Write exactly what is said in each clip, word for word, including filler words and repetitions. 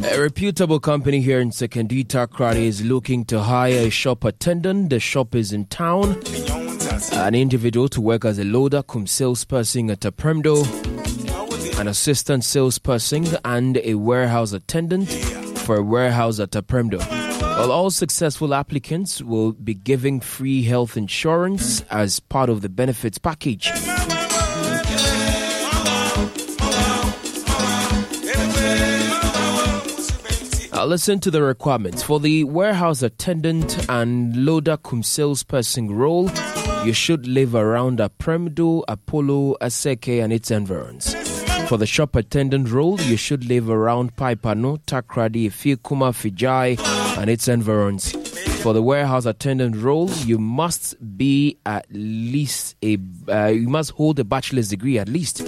A reputable company here in Sekondi Takoradi is looking to hire a shop attendant. The shop is in town. An individual to work as a loader, cum salesperson at Apremdo, an assistant salesperson, and a warehouse attendant for a warehouse at Apremdo. Well, all successful applicants will be given free health insurance as part of the benefits package. Uh, listen to the requirements. For the warehouse attendant and loader cum salesperson role, you should live around Apremdo, Apollo, Aseke and its environs. For the shop attendant role, you should live around Paipano, Takoradi, Efiekuma, Fijai and its environs. For the warehouse attendant role, you must be at least a uh, you must hold a bachelor's degree at least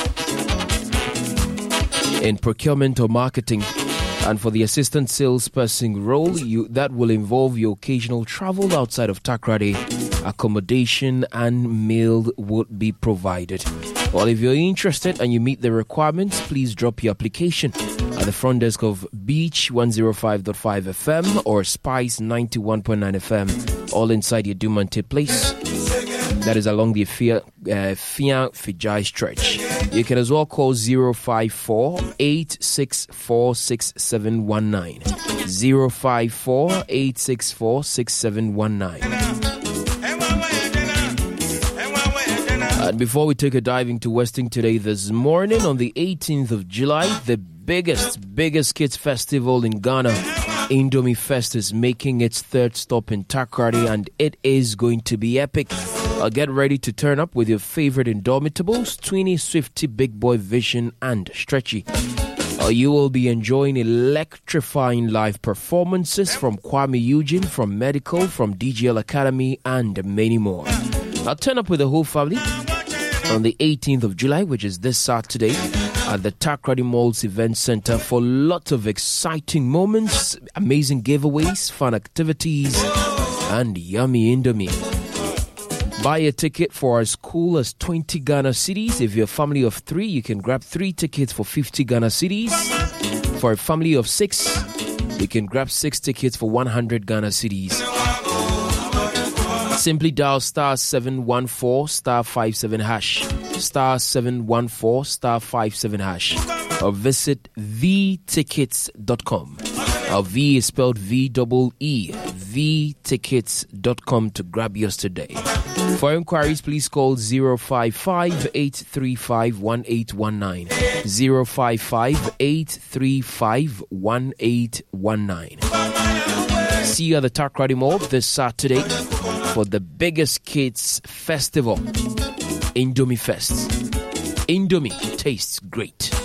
in procurement or marketing. And for the assistant salesperson role, you that will involve your occasional travel outside of Takoradi. Accommodation and meal would be provided. Well, if you're interested and you meet the requirements, please drop your application at the front desk of Beach one oh five point five F M or Spice ninety-one point nine F M, all inside your Dumante place. That is along the Fia uh, Fia Fijai stretch. You can as well call zero five four, eight six four, six seven one nine. zero five four, eight six four, six seven one nine. And before we take a dive into Westing today this morning, on the eighteenth of July, the biggest, biggest kids festival in Ghana, Indomie Fest, is making its third stop in Takoradi, and it is going to be epic. Uh, get ready to turn up with your favorite Indomitables, Tweenie, Swifty, Big Boy, Vision, and Stretchy. Uh, you will be enjoying electrifying live performances from Kwame Eugene, from Medical, from D G L Academy, and many more. I'll turn up with the whole family on the eighteenth of July, which is this Saturday, at the Takoradi Malls Event Center for lots of exciting moments, amazing giveaways, fun activities, and yummy Indomie. Buy a ticket for as cool as twenty Ghana cedis. If you're a family of three, you can grab three tickets for fifty Ghana cedis. For a family of six, you can grab six tickets for one hundred Ghana cedis. Simply dial star seven one four star five seven hash, star seven one four star five seven hash, or visit v tickets dot com. Our V is spelled V E E, v tickets dot com to grab yours today. For inquiries, please call zero five five, eight three five, one eight one nine, zero five five, eight three five, one eight one nine. See you at the Takoradi Mall this Saturday for the biggest kids festival, Indomie Fest. Indomie tastes great.